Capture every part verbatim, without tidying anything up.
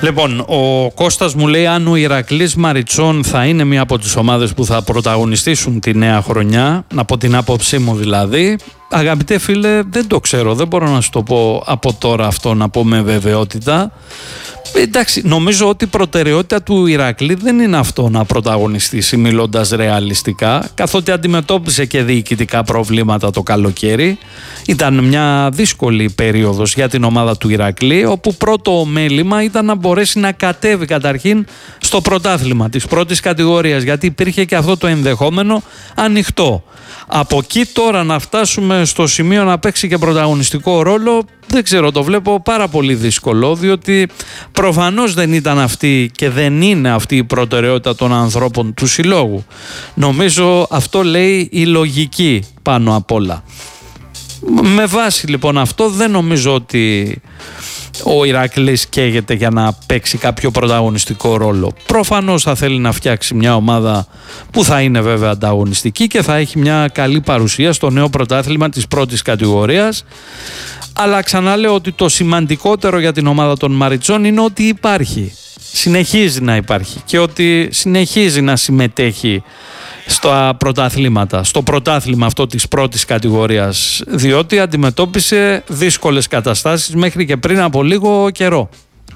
Λοιπόν, ο Κώστας μου λέει αν ο Ηρακλής Μαριτσών θα είναι μία από τις ομάδες που θα πρωταγωνιστήσουν τη νέα χρονιά, από την άποψή μου δηλαδή. Αγαπητέ φίλε, δεν το ξέρω, δεν μπορώ να σου το πω από τώρα αυτό, να πω με βεβαιότητα. Εντάξει, νομίζω ότι η προτεραιότητα του Ηρακλή δεν είναι αυτό να πρωταγωνιστήσει μιλώντας ρεαλιστικά, καθότι αντιμετώπισε και διοικητικά προβλήματα το καλοκαίρι. Ήταν μια δύσκολη περίοδος για την ομάδα του Ηρακλή, όπου πρώτο μέλημα ήταν να μπορέσει να κατέβει καταρχήν στο πρωτάθλημα της πρώτης κατηγορίας, γιατί υπήρχε και αυτό το ενδεχόμενο ανοιχτό. Από εκεί τώρα να φτάσουμε στο σημείο να παίξει και πρωταγωνιστικό ρόλο, δεν ξέρω, το βλέπω πάρα πολύ δύσκολο, διότι προφανώς δεν ήταν αυτή και δεν είναι αυτή η προτεραιότητα των ανθρώπων του συλλόγου. Νομίζω αυτό λέει η λογική πάνω απ' όλα. Με βάση λοιπόν αυτό δεν νομίζω ότι ο Ηρακλής καίγεται για να παίξει κάποιο πρωταγωνιστικό ρόλο. Προφανώς θα θέλει να φτιάξει μια ομάδα που θα είναι βέβαια ανταγωνιστική και θα έχει μια καλή παρουσία στο νέο πρωτάθλημα της πρώτης κατηγορίας. Αλλά ξαναλέω ότι το σημαντικότερο για την ομάδα των Μαριτσών είναι ότι υπάρχει, συνεχίζει να υπάρχει και ότι συνεχίζει να συμμετέχει στα πρωταθλήματα, στο πρωτάθλημα αυτό της πρώτης κατηγορίας, διότι αντιμετώπισε δύσκολες καταστάσεις μέχρι και πριν από λίγο καιρό.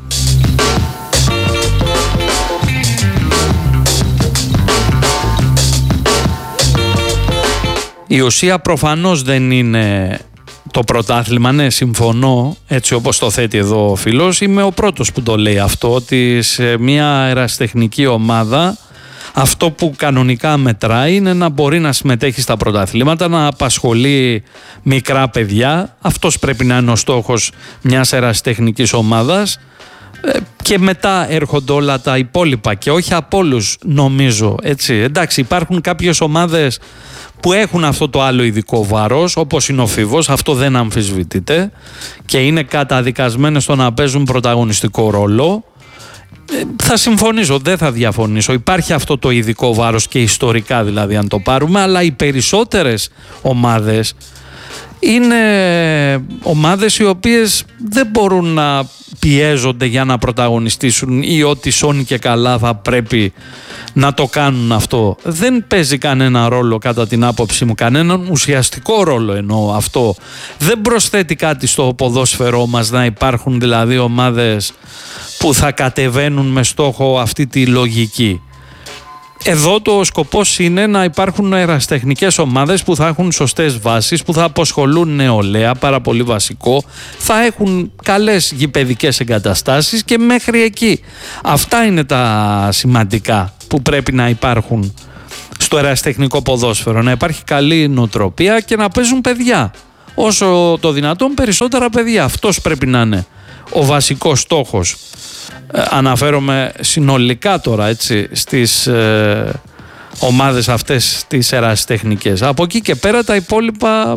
Η ουσία προφανώς δεν είναι το πρωτάθλημα, ναι, συμφωνώ, έτσι όπως το θέτει εδώ ο φίλος. Είμαι ο πρώτος που το λέει αυτό, ότι σε μια ερασιτεχνική ομάδα αυτό που κανονικά μετράει είναι να μπορεί να συμμετέχει στα πρωταθλήματα, να απασχολεί μικρά παιδιά. Αυτός πρέπει να είναι ο στόχος μιας ερασιτεχνικής ομάδας. Και μετά έρχονται όλα τα υπόλοιπα και όχι από όλους, νομίζω, έτσι. Εντάξει, υπάρχουν κάποιες ομάδες που έχουν αυτό το άλλο ειδικό βάρος, όπως είναι ο Φίβος, αυτό δεν αμφισβητείται και είναι καταδικασμένες στο να παίζουν πρωταγωνιστικό ρόλο. Θα συμφωνήσω, δεν θα διαφωνήσω. Υπάρχει αυτό το ειδικό βάρος και ιστορικά δηλαδή αν το πάρουμε, αλλά οι περισσότερες ομάδες είναι ομάδες οι οποίες δεν μπορούν να πιέζονται για να πρωταγωνιστήσουν ή ότι σώνει και καλά θα πρέπει να το κάνουν αυτό. Δεν παίζει κανένα ρόλο κατά την άποψή μου, κανέναν ουσιαστικό ρόλο εννοώ αυτό. Δεν προσθέτει κάτι στο ποδόσφαιρό μας να υπάρχουν δηλαδή ομάδες που θα κατεβαίνουν με στόχο αυτή τη λογική. Εδώ το σκοπός είναι να υπάρχουν ερασιτεχνικές ομάδες που θα έχουν σωστές βάσεις, που θα αποσχολούν νεολαία, πάρα πολύ βασικό, θα έχουν καλές γηπεδικές εγκαταστάσεις και μέχρι εκεί. Αυτά είναι τα σημαντικά που πρέπει να υπάρχουν στο ερασιτεχνικό ποδόσφαιρο, να υπάρχει καλή νοοτροπία και να παίζουν παιδιά. Όσο το δυνατόν περισσότερα παιδιά. Αυτός πρέπει να είναι ο βασικός στόχος. Ε, αναφέρομαι συνολικά τώρα, έτσι, στις ε, ομάδες αυτές τις ερασιτεχνικές. Από εκεί και πέρα τα υπόλοιπα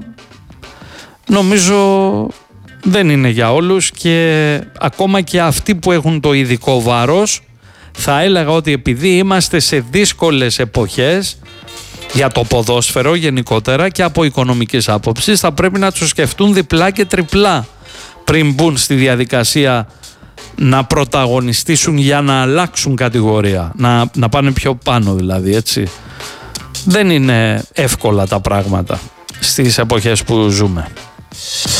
νομίζω δεν είναι για όλους και ακόμα και αυτοί που έχουν το ειδικό βάρος, θα έλεγα ότι επειδή είμαστε σε δύσκολες εποχές για το ποδόσφαιρο γενικότερα και από οικονομικής άποψης, θα πρέπει να τους σκεφτούν διπλά και τριπλά πριν μπουν στη διαδικασία να πρωταγωνιστήσουν για να αλλάξουν κατηγορία, να, να πάνε πιο πάνω δηλαδή, έτσι. Δεν είναι εύκολα τα πράγματα στις εποχές που ζούμε.